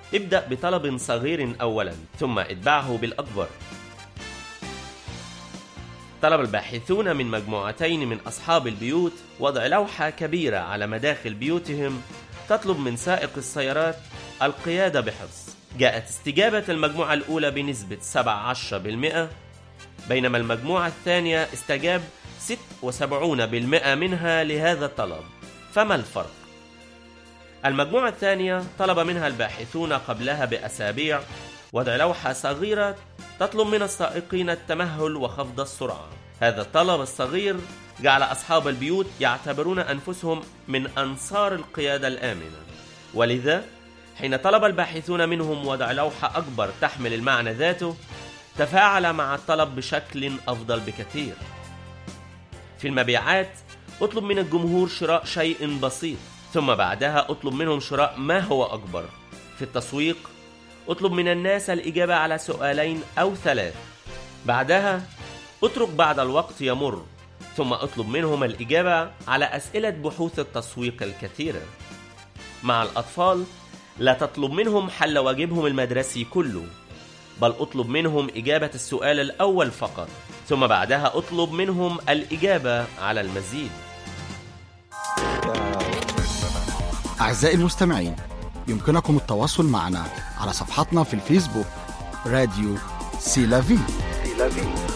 ابدأ بطلب صغير أولا ثم اتبعه بالأكبر. طلب الباحثون من مجموعتين من أصحاب البيوت وضع لوحة كبيرة على مداخل بيوتهم تطلب من سائق السيارات القيادة بحرص. جاءت استجابة المجموعة الأولى بنسبة 17%، بينما المجموعة الثانية استجاب 76% منها لهذا الطلب. فما الفرق؟ المجموعة الثانية طلب منها الباحثون قبلها بأسابيع وضع لوحة صغيرة تطلب من السائقين التمهل وخفض السرعة. هذا الطلب الصغير جعل أصحاب البيوت يعتبرون أنفسهم من أنصار القيادة الآمنة، ولذا حين طلب الباحثون منهم وضع لوحة أكبر تحمل المعنى ذاته تفاعل مع الطلب بشكل أفضل بكثير. في المبيعات اطلب من الجمهور شراء شيء بسيط، ثم بعدها اطلب منهم شراء ما هو أكبر. في التسويق اطلب من الناس الإجابة على سؤالين أو 3، بعدها اترك بعد الوقت يمر ثم اطلب منهم الإجابة على أسئلة بحوث التسويق الكثيرة. مع الأطفال لا تطلب منهم حل واجبهم المدرسي كله، بل اطلب منهم إجابة السؤال الأول فقط، ثم بعدها اطلب منهم الإجابة على المزيد. أعزائي المستمعين، يمكنكم التواصل معنا على صفحتنا في الفيسبوك راديو سي لافي.